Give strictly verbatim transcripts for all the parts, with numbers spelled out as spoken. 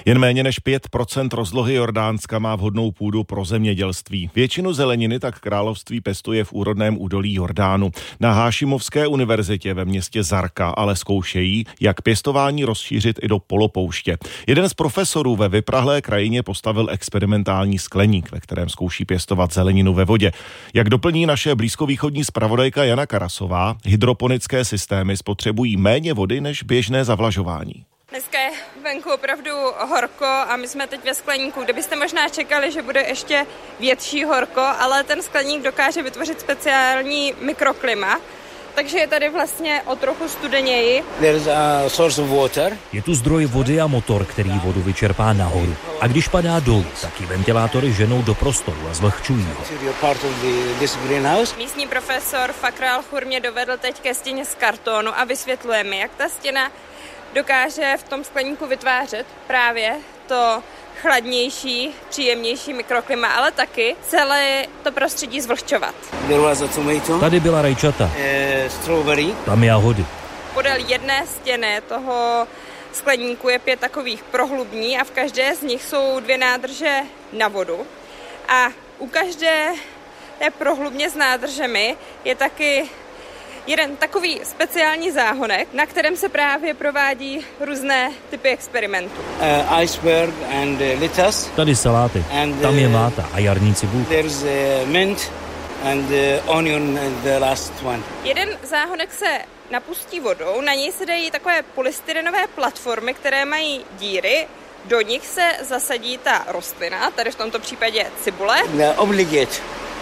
Jen méně než pět procent rozlohy Jordánska má vhodnou půdu pro zemědělství. Většinu zeleniny tak království pěstuje v úrodném údolí Jordánu. Na Hášimovské univerzitě ve městě Zarka ale zkoušejí, jak pěstování rozšířit i do polopouště. Jeden z profesorů ve vyprahlé krajině postavil experimentální skleník, ve kterém zkouší pěstovat zeleninu ve vodě. Jak doplní naše blízkovýchodní zpravodajka Jana Karasová, hydroponické systémy spotřebují méně vody než běžné zavlažování. Dneska je venku opravdu horko a my jsme teď ve skleníku, kde byste možná čekali, že bude ještě větší horko, ale ten skleník dokáže vytvořit speciální mikroklima, takže je tady vlastně o trochu studeněji. Je tu zdroj vody a motor, který vodu vyčerpá nahoru. A když padá dolů, tak ji ventilátory ženou do prostoru a zvlhčují ho. Místní profesor Fakr Al-Khur mě dovedl teď ke stěně z kartonu a vysvětluje mi, jak ta stěna dokáže v tom skleníku vytvářet právě to chladnější, příjemnější mikroklima, ale taky celé to prostředí zvlhčovat. Tady byla rajčata, tam jahody. Podél jedné stěny toho skleníku je pět takových prohlubní a v každé z nich jsou dvě nádrže na vodu. A u každé té prohlubně s nádržemi je taky jeden takový speciální záhonek, na kterém se právě provádí různé typy experimentů. Uh, iceberg and uh, lettuce. Tady saláty, and, tam je máta a jarní cibulka. There's uh, mint and uh, onion the last one. Jeden záhonek se napustí vodou, na něj se dají takové polystyrenové platformy, které mají díry, do nich se zasadí ta rostlina, tady v tomto případě cibule. Obligate.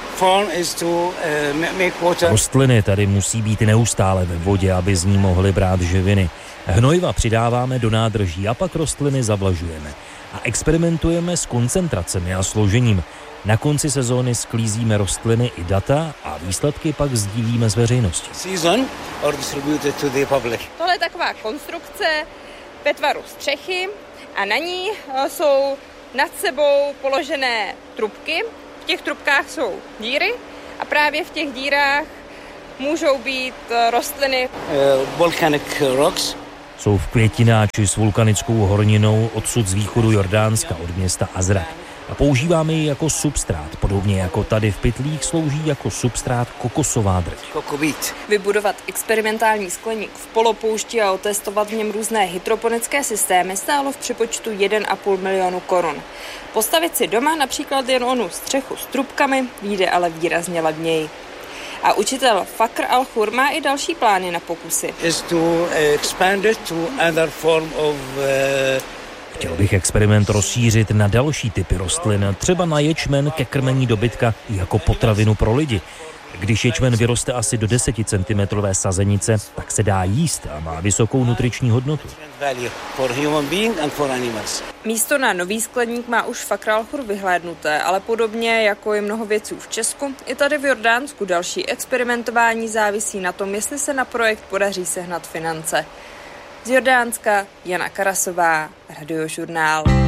Rostliny tady musí být neustále ve vodě, aby z ní mohly brát živiny. Hnojiva přidáváme do nádrží a pak rostliny zavlažujeme. A experimentujeme s koncentracemi a složením. Na konci sezóny sklízíme rostliny i data a výsledky pak sdílíme s veřejností. Tohle je taková konstrukce ve tvaru střechy a na ní jsou nad sebou položené trubky. V těch trubkách jsou díry a právě v těch dírách můžou být rostliny. Uh, volcanic rocks. Jsou v květináči s vulkanickou horninou odsud z východu Jordánska od města Azraq. A používáme ji jako substrát, podobně jako tady v pytlích slouží jako substrát kokosová drť. Vybudovat experimentální skleník v polopoušti a otestovat v něm různé hydroponické systémy stálo v přepočtu jeden a půl milionu korun. Postavit si doma například jen onu střechu s trubkami vyjde ale výrazně levněji. A učitel Fakr Al-Khur má i další plány na pokusy. Chtěl bych experiment rozšířit na další typy rostlin, třeba na ječmen ke krmení dobytka jako potravinu pro lidi. Když ječmen vyroste asi do deseticentimetrové sazenice, tak se dá jíst a má vysokou nutriční hodnotu. Místo na nový skleník má už Fakr Al-Khur vyhlédnuté, ale podobně jako je mnoho věců v Česku, i tady v Jordánsku další experimentování závisí na tom, jestli se na projekt podaří sehnat finance. Z Jordánska Jana Karasová, Radiožurnál.